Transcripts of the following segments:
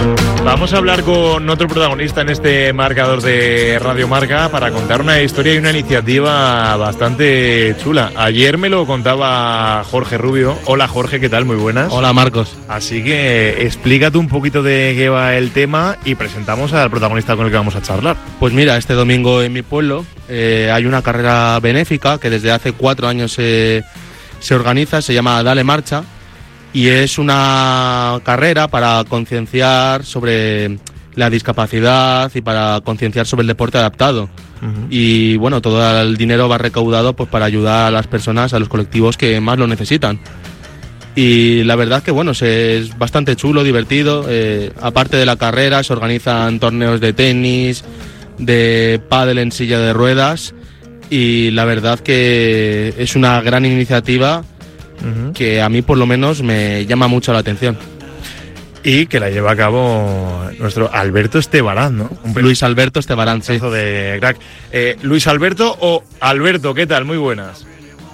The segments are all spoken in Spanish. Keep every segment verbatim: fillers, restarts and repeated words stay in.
Vamos a hablar con otro protagonista en este marcador de Radio Marca para contar una historia y una iniciativa bastante chula. Ayer me lo contaba Jorge Rubio. Hola Jorge, ¿qué tal? Muy buenas. Hola Marcos. Así que explícate un poquito de qué va el tema y presentamos al protagonista con el que vamos a charlar. Pues mira, este domingo en mi pueblo eh, hay una carrera benéfica que desde hace cuatro años se, se organiza, se llama Dale Marcha. Y es una carrera para concienciar sobre la discapacidad y para concienciar sobre el deporte adaptado. Uh-huh. Y bueno, todo el dinero va recaudado pues para ayudar a las personas, a los colectivos que más lo necesitan. Y la verdad que bueno, es bastante chulo, divertido. Eh, aparte de la carrera, se organizan torneos de tenis, de pádel en silla de ruedas. Y la verdad que es una gran iniciativa que a mí por lo menos me llama mucho la atención. Y que la lleva a cabo nuestro Alberto Estebarán, ¿no? Un Luis Alberto Estebarán, sí. De crack. Eh, Luis Alberto o Alberto, ¿qué tal? Muy buenas.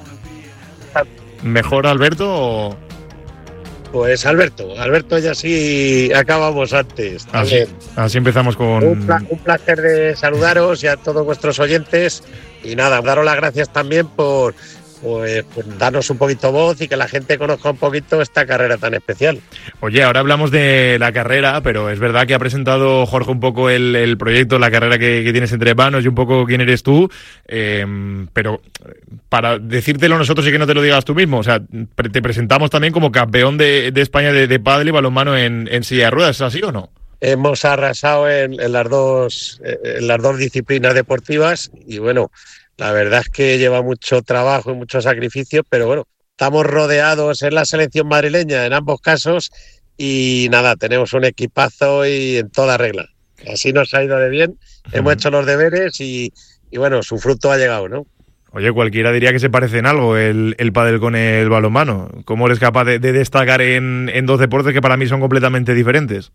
¿Mejor Alberto o...? Pues Alberto, Alberto ya sí acabamos antes. Así, así empezamos con... Un, pla- un placer de saludaros y a todos vuestros oyentes. Y nada, daros las gracias también por... Pues, pues darnos un poquito voz y que la gente conozca un poquito esta carrera tan especial. Oye, ahora hablamos de la carrera, pero es verdad que ha presentado Jorge un poco el, el proyecto, la carrera que, que tienes entre manos y un poco quién eres tú, eh, pero para decírtelo nosotros y que no te lo digas tú mismo, o sea, te presentamos también como campeón de, de España de, de pádel y balonmano en, en silla de ruedas, ¿es así o no? Hemos arrasado en, en, las dos, en las dos disciplinas deportivas y bueno... La verdad es que lleva mucho trabajo y mucho sacrificio, pero bueno, estamos rodeados en la selección madrileña en ambos casos y nada, tenemos un equipazo y en toda regla. Así nos ha ido de bien, uh-huh. Hemos hecho los deberes y, y bueno, su fruto ha llegado, ¿no? Oye, cualquiera diría que se parece en algo el, el pádel con el balonmano. ¿Cómo eres capaz de, de destacar en, en dos deportes que para mí son completamente diferentes?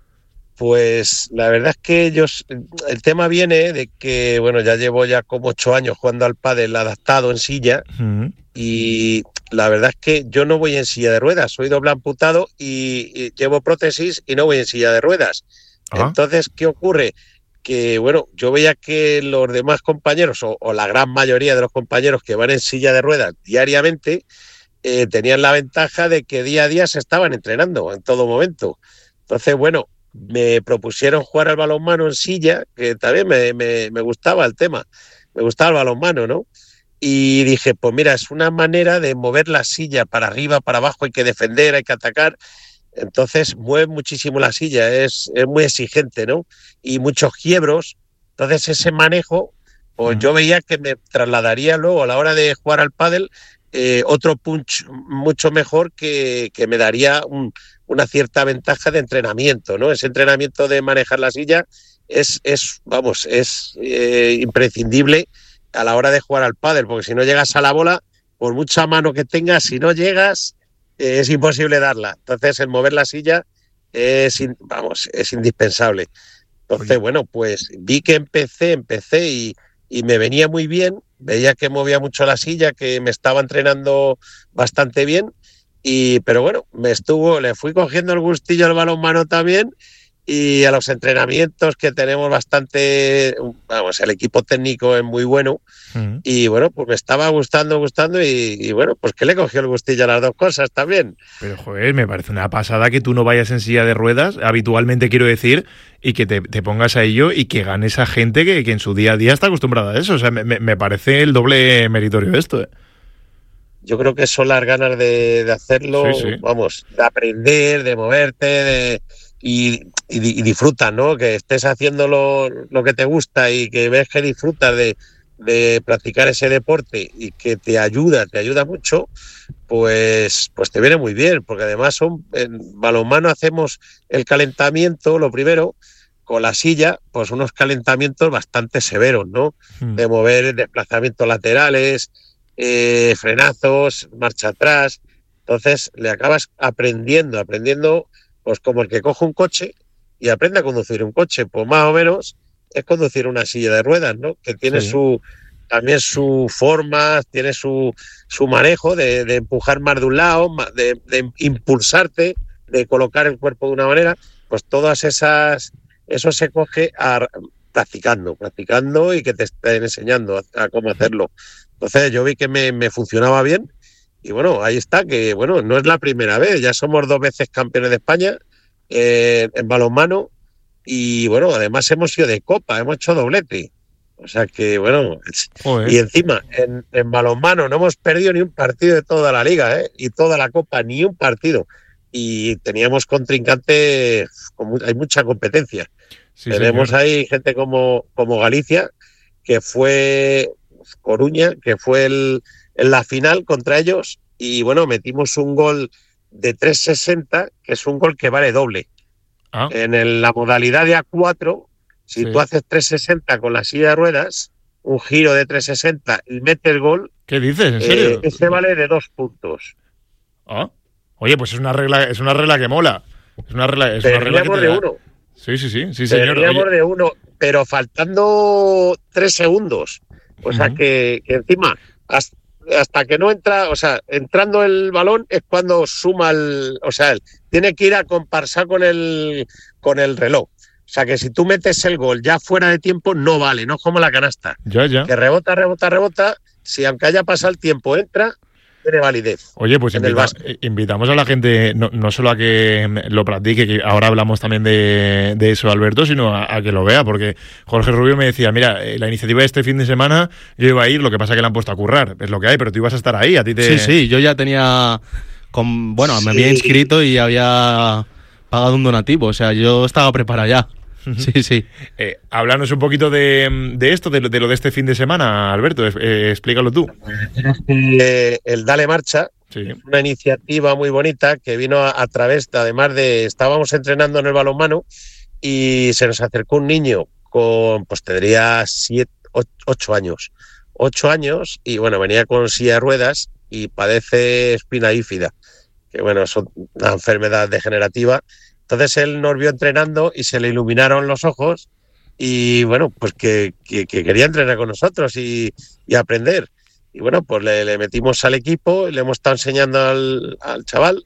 Pues la verdad es que ellos, el tema viene de que, bueno, ya llevo ya como ocho años jugando al pádel adaptado en silla uh-huh. Y la verdad es que yo no voy en silla de ruedas, soy doble amputado y, y llevo prótesis y no voy en silla de ruedas. Uh-huh. Entonces, ¿qué ocurre? Que, bueno, yo veía que los demás compañeros o, o la gran mayoría de los compañeros que van en silla de ruedas diariamente eh, tenían la ventaja de que día a día se estaban entrenando en todo momento. Entonces, bueno, me propusieron jugar al balonmano en silla, que también me, me, me gustaba el tema, me gustaba el balonmano, ¿no? Y dije, pues mira, es una manera de mover la silla para arriba, para abajo, hay que defender, hay que atacar, entonces mueve muchísimo la silla, es, es muy exigente, ¿no? Y muchos quiebros, entonces ese manejo, pues uh-huh. Yo veía que me trasladaría luego a la hora de jugar al pádel eh, otro punch mucho mejor que, que me daría un una cierta ventaja de entrenamiento, ¿no? Ese entrenamiento de manejar la silla es, es vamos, es eh, imprescindible a la hora de jugar al pádel, porque si no llegas a la bola, por mucha mano que tengas, si no llegas, eh, es imposible darla. Entonces, el mover la silla es, vamos, es indispensable. Entonces, Oye. bueno, pues vi que empecé, empecé y, y me venía muy bien, veía que movía mucho la silla, que me estaba entrenando bastante bien. Y, pero bueno, me estuvo, le fui cogiendo el gustillo al balonmano también y a los entrenamientos que tenemos bastante, vamos, el equipo técnico es muy bueno uh-huh. Y bueno, pues me estaba gustando, gustando y, y bueno, pues que le cogió el gustillo a las dos cosas también. Pero joder, me parece una pasada que tú no vayas en silla de ruedas, habitualmente quiero decir, y que te, te pongas a ello y que ganes a gente que, que en su día a día está acostumbrada a eso, o sea, me, me parece el doble meritorio esto, ¿eh? Yo creo que son las ganas de, de hacerlo, sí, sí. Vamos, de aprender, de moverte, de, y, y, y disfrutas, ¿no? Que estés haciendo lo, lo que te gusta y que ves que disfrutas de, de practicar ese deporte y que te ayuda, te ayuda mucho, pues, pues te viene muy bien, porque además son, en balonmano hacemos el calentamiento, lo primero, con la silla, pues unos calentamientos bastante severos, ¿no? Hmm. De mover desplazamientos laterales, Eh, frenazos, marcha atrás, entonces le acabas aprendiendo, aprendiendo pues como el que coge un coche y aprende a conducir un coche, pues más o menos es conducir una silla de ruedas, ¿no? Que tiene sí. su también su forma, tiene su, su manejo de, de empujar más de un lado, de, de impulsarte, de colocar el cuerpo de una manera, pues todas esas, eso se coge a, practicando, practicando y que te estén enseñando a, a cómo hacerlo. Entonces yo vi que me, me funcionaba bien y bueno, ahí está, que bueno, no es la primera vez, ya somos dos veces campeones de España eh, en balonmano y bueno, además hemos ido de copa, hemos hecho doblete. O sea que, bueno, Joder. Y encima, en, en balonmano no hemos perdido ni un partido de toda la liga, ¿eh? Y toda la copa, ni un partido. Y teníamos contrincante, hay mucha competencia. Sí, Tenemos señor. ahí gente como, como Galicia, que fue Coruña, que fue el, en la final contra ellos, y bueno, metimos un gol de tres sesenta, que es un gol que vale doble. Ah. En el, la modalidad de A cuatro, si sí. tú haces tres sesenta con la silla de ruedas, un giro de tres sesenta y metes el gol... ¿Qué dices? ¿En serio? Eh, ese vale de dos puntos. Ah. Oye, pues es una regla, es una regla que mola. Es una regla, es una regla que te de da. uno. Sí, sí, sí, sí, señor. Teníamos de uno, pero faltando tres segundos. O uh-huh. sea que, que encima, hasta, hasta que no entra, o sea, entrando el balón es cuando suma el, o sea, tiene que ir a comparsar con el, con el reloj. O sea que si tú metes el gol ya fuera de tiempo, no vale, no es como la canasta. Ya, ya. Que rebota, rebota, rebota, si aunque haya pasado el tiempo entra, tiene validez. Oye, pues invita, invitamos a la gente no, no solo a que lo practique, que ahora hablamos también de, de eso, Alberto, sino a, a que lo vea, porque Jorge Rubio me decía, mira, la iniciativa de este fin de semana, yo iba a ir, lo que pasa es que la han puesto a currar, es lo que hay, pero tú ibas a estar ahí, a ti te... Sí, sí, yo ya tenía, con, bueno, me sí. había inscrito y había pagado un donativo, o sea, yo estaba preparado ya. Sí, sí. Eh, háblanos un poquito de, de esto, de, de lo de este fin de semana, Alberto, eh, explícalo tú. Eh, el Dale Marcha, sí. una iniciativa muy bonita que vino a, a través, de, además de, estábamos entrenando en el balonmano y se nos acercó un niño con, pues tendría siete, ocho, ocho años, ocho años y bueno, venía con silla de ruedas y padece espina bífida, que bueno, es una enfermedad degenerativa. Entonces él nos vio entrenando y se le iluminaron los ojos y bueno, pues que, que, que quería entrenar con nosotros y, y aprender. Y bueno, pues le, le metimos al equipo, le hemos estado enseñando al, al chaval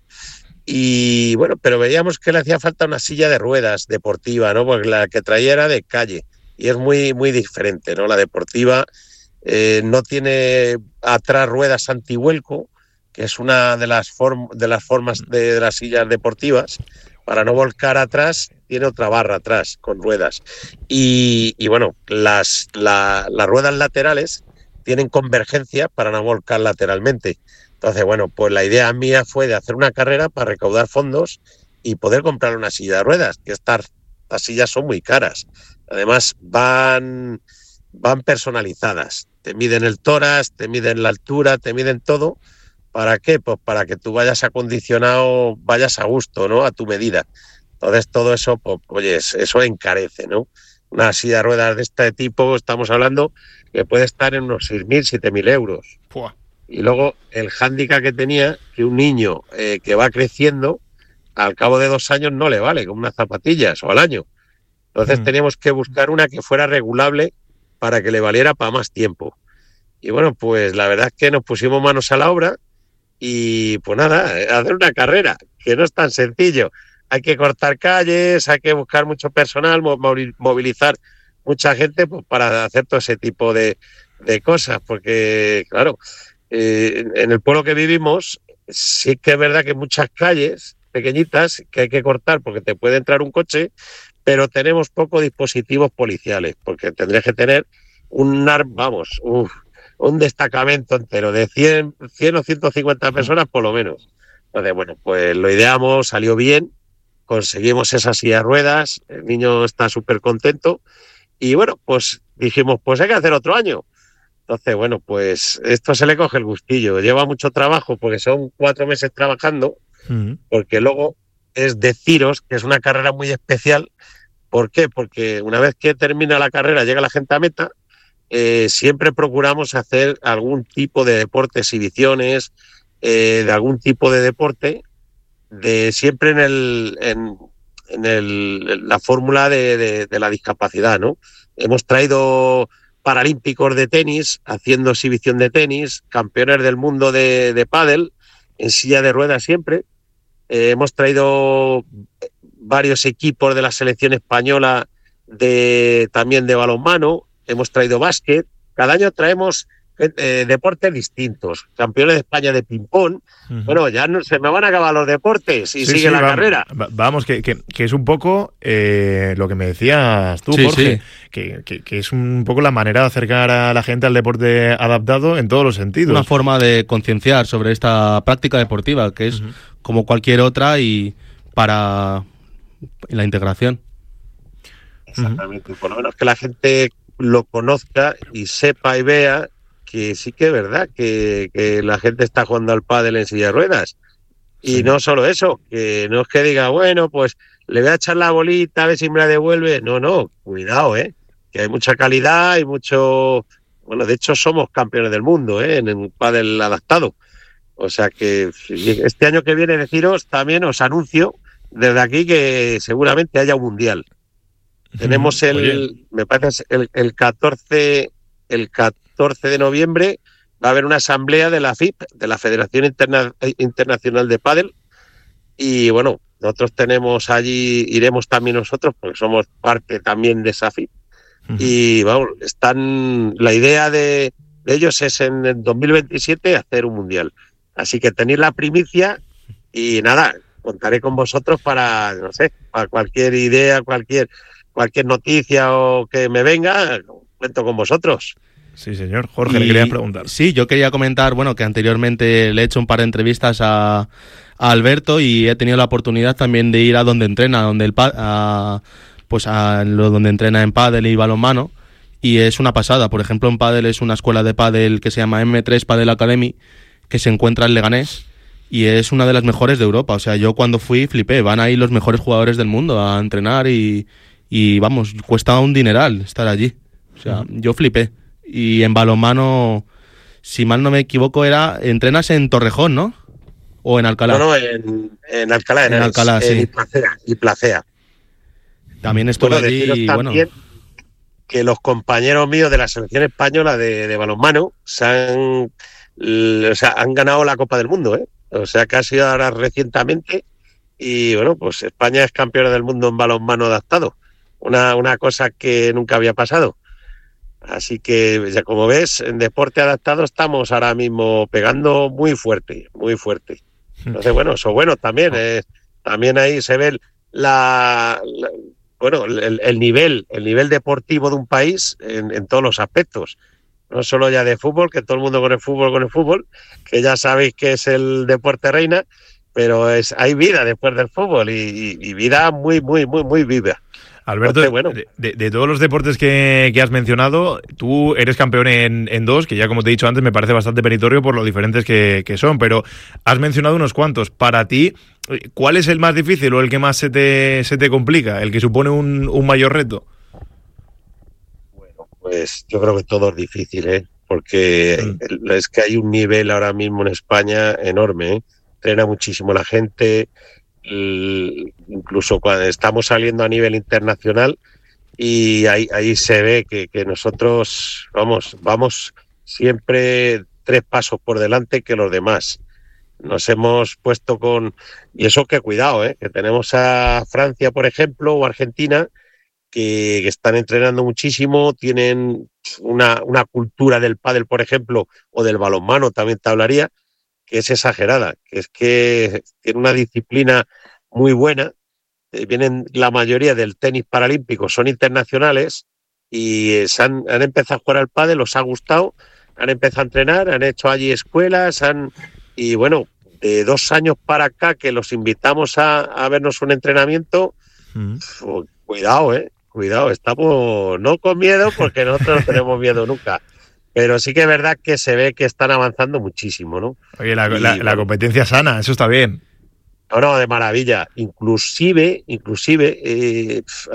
y bueno, pero veíamos que le hacía falta una silla de ruedas deportiva, ¿no? Porque la que traía era de calle y es muy, muy diferente, ¿no? La deportiva eh, no tiene atrás ruedas antivuelco, que es una de las, form- de las formas de, de las sillas deportivas. Para no volcar atrás, tiene otra barra atrás con ruedas. Y, y bueno, las, la, las ruedas laterales tienen convergencia para no volcar lateralmente. Entonces, bueno, pues la idea mía fue de hacer una carrera para recaudar fondos y poder comprar una silla de ruedas, que estas, estas sillas son muy caras. Además, van, van personalizadas. Te miden el tórax, te miden la altura, te miden todo. ¿Para qué? Pues para que tú vayas acondicionado, vayas a gusto, ¿no? A tu medida. Entonces todo eso, pues, oye, eso encarece, ¿no? Una silla de ruedas de este tipo, estamos hablando que puede estar en unos seis mil, siete mil euros. Pua. Y luego el hándicap que tenía, que un niño eh, que va creciendo, al cabo de dos años no le vale, como unas zapatillas o al año. Entonces mm. teníamos que buscar una que fuera regulable para que le valiera para más tiempo. Y bueno, pues la verdad es que nos pusimos manos a la obra. Y pues nada, hacer una carrera, que no es tan sencillo. Hay que cortar calles, hay que buscar mucho personal, movilizar mucha gente pues, para hacer todo ese tipo de, de cosas. Porque, claro, eh, en el pueblo que vivimos sí que es verdad que hay muchas calles pequeñitas que hay que cortar porque te puede entrar un coche, pero tenemos pocos dispositivos policiales, porque tendrías que tener un arma, vamos, uff. un destacamento entero de cien, cien o ciento cincuenta personas por lo menos. Entonces, bueno, pues lo ideamos, salió bien, conseguimos esa silla de ruedas, el niño está súper contento y bueno, pues dijimos, pues hay que hacer otro año. Entonces, bueno, pues esto se le coge el gustillo, lleva mucho trabajo porque son cuatro meses trabajando, uh-huh. porque luego es deciros que es una carrera muy especial. ¿Por qué? Porque una vez que termina la carrera, llega la gente a meta, Eh, siempre procuramos hacer algún tipo de deporte, exhibiciones, eh, de algún tipo de deporte, de siempre en el en, en el en la fórmula de, de, de la discapacidad, ¿no? Hemos traído paralímpicos de tenis, haciendo exhibición de tenis, campeones del mundo de, de pádel, en silla de ruedas siempre. Eh, hemos traído varios equipos de la selección española de también de balonmano, hemos traído básquet, cada año traemos eh, deportes distintos, campeones de España de ping-pong. Uh-huh. Bueno, ya no, se me van a acabar los deportes y sí, sigue sí, la vamos, carrera. Vamos, que, que, que es un poco eh, lo que me decías tú, sí, Jorge, sí. Que, que, que es un poco la manera de acercar a la gente al deporte adaptado en todos los sentidos. Una forma de concienciar sobre esta práctica deportiva, que es uh-huh. como cualquier otra y para la integración. Exactamente, uh-huh. Por lo menos que la gente lo conozca y sepa y vea que sí que es verdad que, que la gente está jugando al pádel en silla de ruedas. Y sí. No solo eso, que no es que diga, bueno, pues le voy a echar la bolita a ver si me la devuelve. No, no, cuidado, ¿eh? Que hay mucha calidad y mucho... Bueno, de hecho somos campeones del mundo, ¿eh? En el pádel adaptado. O sea que este año que viene, deciros, también os anuncio desde aquí que seguramente haya un mundial. Mm, Tenemos el, oye. me parece, el, el catorce... El catorce de noviembre va a haber una asamblea de la F I P, de la Federación Interna- Internacional de Pádel, y bueno, nosotros tenemos allí, iremos también nosotros, porque somos parte también de esa F I P, uh-huh. Y vamos, están, la idea de, de ellos es en el dos mil veintisiete hacer un mundial, así que tenéis la primicia y nada, contaré con vosotros para, no sé, para cualquier idea, cualquier, cualquier noticia o que me venga, cuento con vosotros. Sí, señor. Jorge, y, le quería preguntar. Sí, yo quería comentar, bueno, que anteriormente le he hecho un par de entrevistas a, a Alberto y he tenido la oportunidad también de ir a donde entrena, donde el a, pues a lo donde entrena en pádel y balonmano, y es una pasada. Por ejemplo, en pádel es una escuela de pádel que se llama eme tres Padel Academy, que se encuentra en Leganés y es una de las mejores de Europa. O sea, yo cuando fui flipé, van ahí los mejores jugadores del mundo a entrenar y, y vamos, cuesta un dineral estar allí. O sea, uh-huh. yo flipé. Y en balonmano, si mal no me equivoco, era entrenas en Torrejón, ¿no? ¿O en Alcalá? No, no, en, en Alcalá. En, en Alcalá, en, sí. Y Placea. Y Placea. También estuve bueno, allí y bueno... que los compañeros míos de la selección española de, de balonmano se han, o sea, han ganado la Copa del Mundo, ¿eh? O sea, que ha sido ahora recientemente y bueno, pues España es campeona del mundo en balonmano adaptado. Una, una cosa que nunca había pasado. Así que, ya como ves, en deporte adaptado estamos ahora mismo pegando muy fuerte, muy fuerte. Entonces, bueno, eso bueno también. Eh, también ahí se ve la, la bueno, el, el nivel, el nivel deportivo de un país en, en todos los aspectos. No solo ya de fútbol, que todo el mundo con el fútbol, con el fútbol, que ya sabéis que es el deporte reina, pero es, hay vida después del fútbol y, y, y vida muy, muy, muy, muy viva. Alberto, Entonces, bueno. de, de, de todos los deportes que, que has mencionado, tú eres campeón en, en dos, que ya como te he dicho antes me parece bastante meritorio por lo diferentes que, que son, pero has mencionado unos cuantos. Para ti, ¿cuál es el más difícil o el que más se te, se te complica, el que supone un, un mayor reto? Bueno, pues yo creo que todo es difícil, ¿eh? Porque mm. es que hay un nivel ahora mismo en España enorme, ¿eh? Entrena muchísimo la gente, incluso cuando estamos saliendo a nivel internacional y ahí, ahí se ve que, que nosotros vamos, vamos siempre tres pasos por delante que los demás. Nos hemos puesto con... Y eso que cuidado, ¿eh? Que tenemos a Francia, por ejemplo, o Argentina, que, que están entrenando muchísimo, tienen una, una cultura del pádel, por ejemplo, o del balonmano, también te hablaría, que es exagerada, que es que tiene una disciplina muy buena. Eh, vienen la mayoría del tenis paralímpico, son internacionales y eh, se han, han empezado a jugar al pádel, los ha gustado, han empezado a entrenar, han hecho allí escuelas, han y bueno, de dos años para acá que los invitamos a, a vernos un entrenamiento, mm. oh, cuidado, eh, cuidado, estamos no con miedo porque nosotros no tenemos miedo nunca. Pero sí que es verdad que se ve que están avanzando muchísimo, ¿no? Oye, la, y, la, la competencia sana, eso está bien. No, no, de maravilla. Inclusive, inclusive, eh,